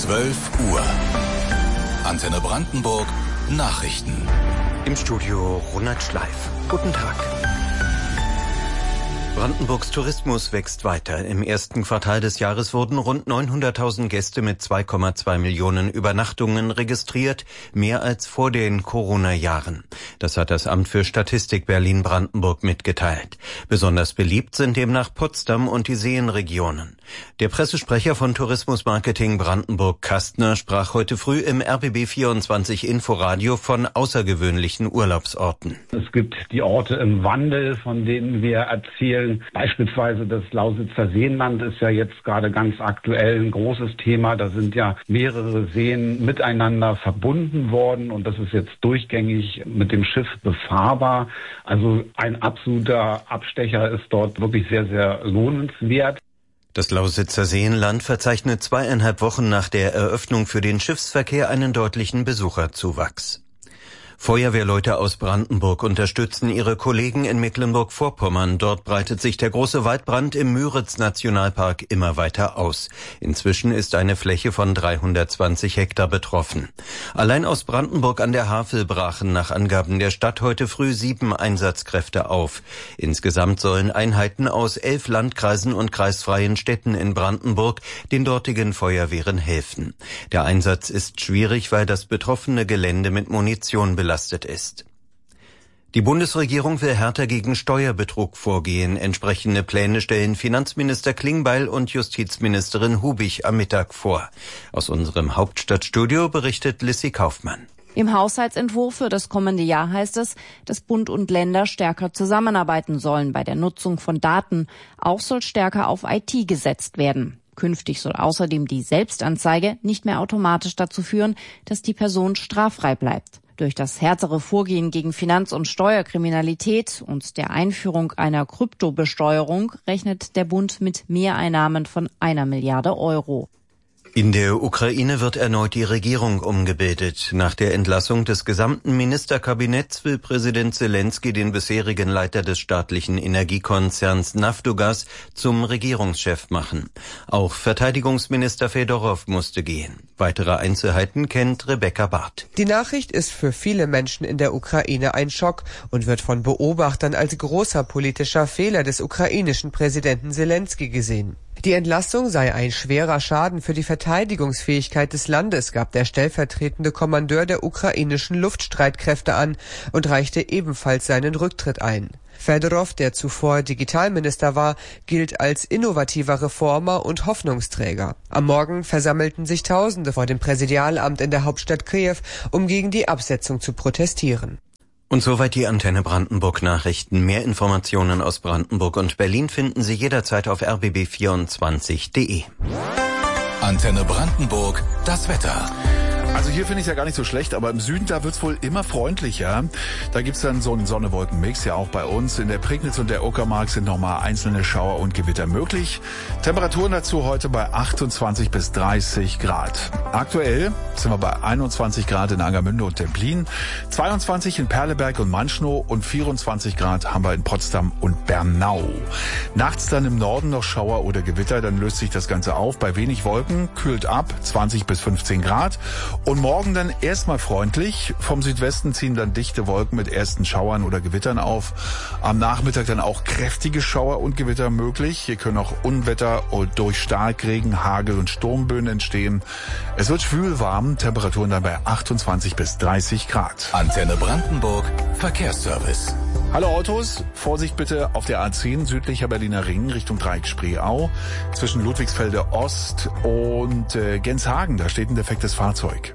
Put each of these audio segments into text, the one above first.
12 Uhr. Antenne Brandenburg Nachrichten. Im Studio Ronald Schleif. Guten Tag. Brandenburgs Tourismus wächst weiter. Im ersten Quartal des Jahres wurden rund 900.000 Gäste mit 2,2 Millionen Übernachtungen registriert, mehr als vor den Corona-Jahren. Das hat das Amt für Statistik Berlin-Brandenburg mitgeteilt. Besonders beliebt sind demnach Potsdam und die Seenregionen. Der Pressesprecher von Tourismusmarketing Brandenburg Kastner sprach heute früh im RBB24 Inforadio von außergewöhnlichen Urlaubsorten. Es gibt die Orte im Wandel, von denen wir erzählen. Beispielsweise das Lausitzer Seenland ist ja jetzt gerade ganz aktuell ein großes Thema. Da sind ja mehrere Seen miteinander verbunden worden und das ist jetzt durchgängig mit dem Schiff befahrbar. Also ein absoluter Abstecher ist dort wirklich sehr, sehr lohnenswert. Das Lausitzer Seenland verzeichnet 2,5 Wochen nach der Eröffnung für den Schiffsverkehr einen deutlichen Besucherzuwachs. Feuerwehrleute aus Brandenburg unterstützen ihre Kollegen in Mecklenburg-Vorpommern. Dort breitet sich der große Waldbrand im Müritz-Nationalpark immer weiter aus. Inzwischen ist eine Fläche von 320 Hektar betroffen. Allein aus Brandenburg an der Havel brachen nach Angaben der Stadt heute früh 7 Einsatzkräfte auf. Insgesamt sollen Einheiten aus 11 Landkreisen und kreisfreien Städten in Brandenburg den dortigen Feuerwehren helfen. Der Einsatz ist schwierig, weil das betroffene Gelände mit Munition belastet ist. Die Bundesregierung will härter gegen Steuerbetrug vorgehen. Entsprechende Pläne stellen Finanzminister Klingbeil und Justizministerin Hubig am Mittag vor. Aus unserem Hauptstadtstudio berichtet Lissy Kaufmann. Im Haushaltsentwurf für das kommende Jahr heißt es, dass Bund und Länder stärker zusammenarbeiten sollen bei der Nutzung von Daten. Auch soll stärker auf IT gesetzt werden. Künftig soll außerdem die Selbstanzeige nicht mehr automatisch dazu führen, dass die Person straffrei bleibt. Durch das härtere Vorgehen gegen Finanz- und Steuerkriminalität und der Einführung einer Kryptobesteuerung rechnet der Bund mit Mehreinnahmen von 1 Milliarde Euro. In der Ukraine wird erneut die Regierung umgebildet. Nach der Entlassung des gesamten Ministerkabinetts will Präsident Selenskyj den bisherigen Leiter des staatlichen Energiekonzerns Naftogaz zum Regierungschef machen. Auch Verteidigungsminister Fedorow musste gehen. Weitere Einzelheiten kennt Rebecca Barth. Die Nachricht ist für viele Menschen in der Ukraine ein Schock und wird von Beobachtern als großer politischer Fehler des ukrainischen Präsidenten Selenskyj gesehen. Die Entlassung sei ein schwerer Schaden für die Verteidigungsfähigkeit des Landes, gab der stellvertretende Kommandeur der ukrainischen Luftstreitkräfte an und reichte ebenfalls seinen Rücktritt ein. Fedorow, der zuvor Digitalminister war, gilt als innovativer Reformer und Hoffnungsträger. Am Morgen versammelten sich Tausende vor dem Präsidialamt in der Hauptstadt Kiew, um gegen die Absetzung zu protestieren. Und soweit die Antenne Brandenburg Nachrichten. Mehr Informationen aus Brandenburg und Berlin finden Sie jederzeit auf rbb24.de. Antenne Brandenburg, das Wetter. Also hier finde ich es ja gar nicht so schlecht, aber im Süden, da wird's wohl immer freundlicher. Da gibt's dann so einen Sonne-Wolken-Mix, ja auch bei uns. In der Prignitz und der Uckermark sind nochmal einzelne Schauer und Gewitter möglich. Temperaturen dazu heute bei 28 bis 30 Grad. Aktuell sind wir bei 21 Grad in Angermünde und Templin, 22 in Perleberg und Manschnow und 24 Grad haben wir in Potsdam und Bernau. Nachts dann im Norden noch Schauer oder Gewitter, dann löst sich das Ganze auf. Bei wenig Wolken kühlt ab, 20 bis 15 Grad. Und morgen dann erstmal freundlich. Vom Südwesten ziehen dann dichte Wolken mit ersten Schauern oder Gewittern auf. Am Nachmittag dann auch kräftige Schauer und Gewitter möglich. Hier können auch Unwetter durch Starkregen, Hagel und Sturmböen entstehen. Es wird schwül warm, Temperaturen dann bei 28 bis 30 Grad. Antenne Brandenburg, Verkehrsservice. Hallo Autos, Vorsicht bitte auf der A10 südlicher Berliner Ring Richtung Dreieck Spreeau. Zwischen Ludwigsfelde Ost und Genshagen, da steht ein defektes Fahrzeug.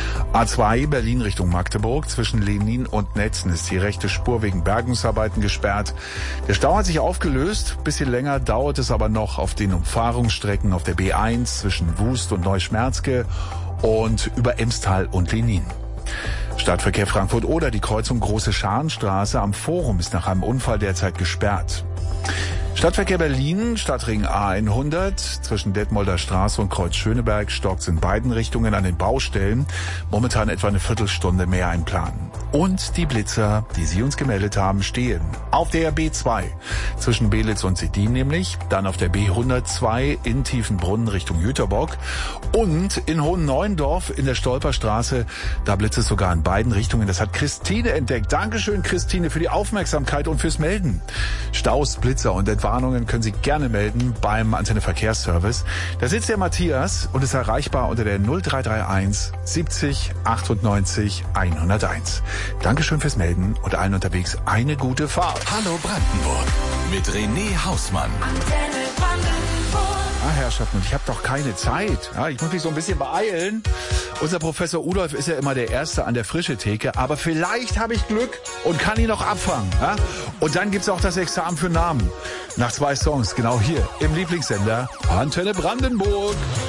A2 Berlin Richtung Magdeburg, zwischen Lenin und Netzen ist die rechte Spur wegen Bergungsarbeiten gesperrt. Der Stau hat sich aufgelöst, bisschen länger dauert es aber noch auf den Umfahrungsstrecken auf der B1 zwischen Wust und Neuschmerzke und über Emstal und Lenin. Stadtverkehr Frankfurt-Oder, die Kreuzung Große Scharenstraße am Forum ist nach einem Unfall derzeit gesperrt. Stadtverkehr Berlin, Stadtring A100 zwischen Detmolder Straße und Kreuz Schöneberg stockt in beiden Richtungen an den Baustellen. Momentan etwa eine Viertelstunde mehr einplanen. Und die Blitzer, die Sie uns gemeldet haben, stehen auf der B2 zwischen Belitz und Sedin nämlich, dann auf der B102 in Tiefenbrunn Richtung Jüterbock und in Hohenneuendorf in der Stolperstraße. Da blitzt es sogar in beiden Richtungen. Das hat Christine entdeckt. Dankeschön, Christine, für die Aufmerksamkeit und fürs Melden. Staus, Blitzer und Entwarnungen können Sie gerne melden beim Antenne Verkehrsservice. Da sitzt der Matthias und ist erreichbar unter der 0331 70 98 101. Dankeschön fürs Melden und allen unterwegs eine gute Fahrt. Hallo Brandenburg mit René Hausmann. Antenne Brandenburg. Herrschaften, und ich habe doch keine Zeit. Ja, ich muss mich so ein bisschen beeilen. Unser Professor Udolf ist ja immer der Erste an der frische Theke, aber vielleicht habe ich Glück und kann ihn noch abfangen. Ja? Und dann gibt's auch das Examen für Namen. Nach 2 Songs, genau hier im Lieblingssender Antenne Brandenburg.